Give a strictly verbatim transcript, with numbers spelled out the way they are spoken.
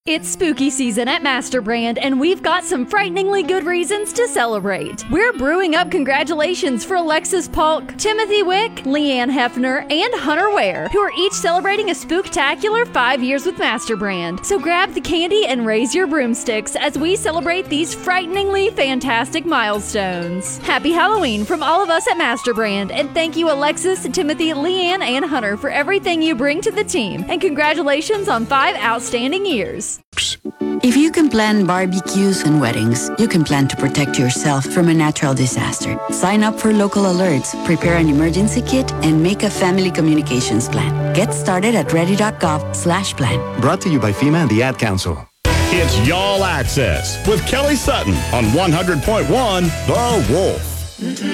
It's spooky season at Masterbrand, and we've got some frighteningly good reasons to celebrate. We're brewing up congratulations for Alexis Polk, Timothy Wick, Leanne Hefner, and Hunter Ware, who are each celebrating a spooktacular five years with Masterbrand. So grab the candy and raise your broomsticks as we celebrate these frighteningly fantastic milestones. Happy Halloween from all of us at Masterbrand, and thank you Alexis, Timothy, Leanne, and Hunter for everything you bring to the team, and congratulations on five outstanding years. If you can plan barbecues and weddings, you can plan to protect yourself from a natural disaster. Sign up for local alerts, prepare an emergency kit, and make a family communications plan. Get started at ready.gov slash plan. Brought to you by FEMA and the Ad Council. It's Y'all Access with Kelly Sutton on one hundred point one The Wolf.